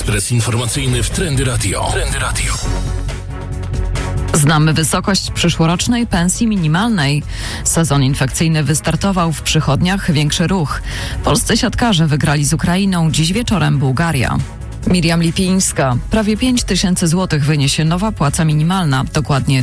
Ekspres informacyjny w Trendy Radio. Znamy wysokość przyszłorocznej pensji minimalnej. Sezon infekcyjny wystartował, w przychodniach większy ruch. Polscy siatkarze wygrali z Ukrainą, dziś wieczorem Bułgaria. Miriam Lipińska. Prawie 5 000 złotych wyniesie nowa płaca minimalna, dokładnie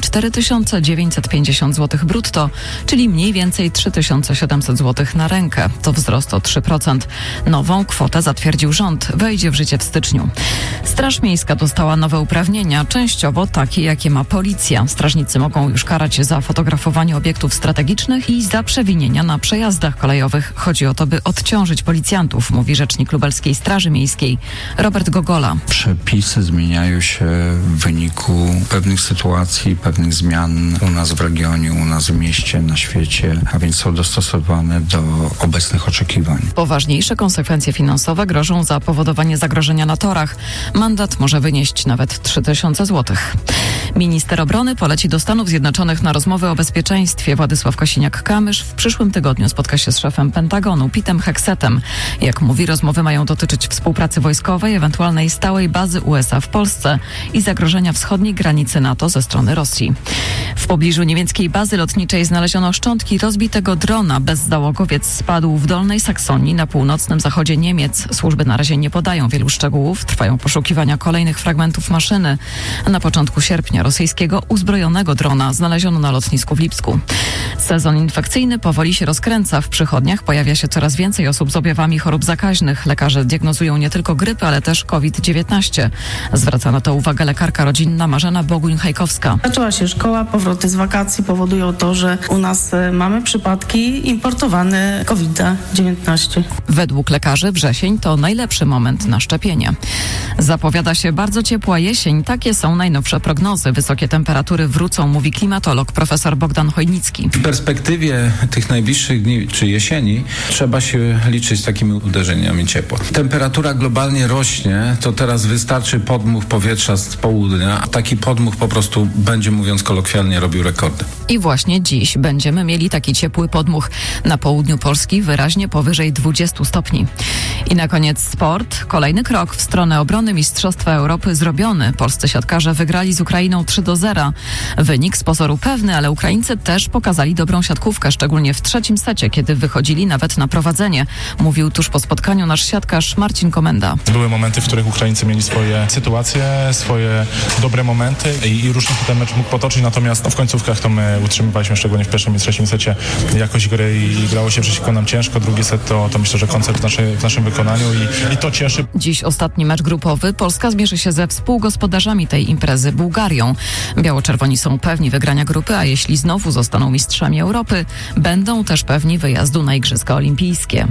4950 zł brutto, czyli mniej więcej 3700 zł na rękę. To wzrost o 3%. Nową kwotę zatwierdził rząd. Wejdzie w życie w styczniu. Straż Miejska dostała nowe uprawnienia, częściowo takie, jakie ma policja. Strażnicy mogą już karać za fotografowanie obiektów strategicznych i za przewinienia na przejazdach kolejowych. Chodzi o to, by odciążyć policjantów, mówi rzecznik Lubelskiej Straży Miejskiej Robert Gogola. Przepisy zmieniają się w wyniku pewnych sytuacji, pewnych zmian u nas w regionie, u nas w mieście, na świecie, a więc są dostosowane do obecnych oczekiwań. Poważniejsze konsekwencje finansowe grożą za powodowanie zagrożenia na torach. Mandat może wynieść nawet 3000 zł. Minister obrony poleci do Stanów Zjednoczonych na rozmowy o bezpieczeństwie. Władysław Kosiniak-Kamysz w przyszłym tygodniu spotka się z szefem Pentagonu, Petem Hexetem. Jak mówi, rozmowy mają dotyczyć współpracy wojskowej, ewentualnej stałej bazy USA w Polsce i zagrożenia wschodniej granicy NATO ze strony Rosji. W pobliżu niemieckiej bazy lotniczej znaleziono szczątki rozbitego drona. Bezzałogowiec spadł w Dolnej Saksonii na północnym zachodzie Niemiec. Służby na razie nie podają wielu szczegółów. Trwają poszukiwania kolejnych fragmentów maszyny. Na początku sierpnia rosyjskiego uzbrojonego drona znaleziono na lotnisku w Lipsku. Sezon infekcyjny powoli się rozkręca. W przychodniach pojawia się coraz więcej osób z objawami chorób zakaźnych. Lekarze diagnozują nie tylko grypę, ale też COVID-19. Zwraca na to uwagę lekarka rodzinna Marzena Boguń-Hajkowska. Zaczęła się szkoła, powroty z wakacji powodują to, że u nas mamy przypadki importowane COVID-19. Według lekarzy wrzesień to najlepszy moment na szczepienie. Zapowiada się bardzo ciepła jesień. Takie są najnowsze prognozy. Wysokie temperatury wrócą, mówi klimatolog profesor Bogdan Chojnicki. W perspektywie tych najbliższych dni czy jesieni trzeba się liczyć z takimi uderzeniami ciepła. Temperatura globalnie rośnie, to teraz wystarczy podmuch powietrza z południa. Taki podmuch po prostu będzie, mówiąc kolokwialnie, robił rekordy. I właśnie dziś będziemy mieli taki ciepły podmuch. Na południu Polski wyraźnie powyżej 20 stopni. I na koniec sport. Kolejny krok w stronę obrony Mistrzostwa Europy zrobiony. Polscy siatkarze wygrali z Ukrainą 3-0. Wynik z pozoru pewny, ale Ukraińcy też pokazali dobrą siatkówkę, szczególnie w trzecim secie, kiedy wychodzili nawet na prowadzenie. Mówił tuż po spotkaniu nasz siatkarz Marcin Komenda. Były momenty, w których Ukraińcy mieli swoje sytuacje, swoje dobre momenty i różnie się ten mecz mógł potoczyć, natomiast w końcówkach to my utrzymywaliśmy, szczególnie w pierwszym i trzecim secie, jakość gry i grało się przeciwko nam ciężko. Drugi set to myślę, że koncert w naszym wykonaniu i to cieszy. Dziś ostatni mecz grupowy. Polska zmierzy się ze współgospodarzami tej imprezy, Bułgarią. Biało-czerwoni są pewni wygrania grupy, a jeśli znowu zostaną mistrzami Europy, będą też pewni wyjazdu na Igrzyska Olimpijskie.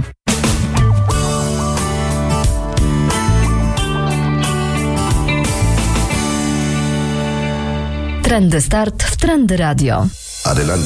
Trendy Start w Trendy Radio.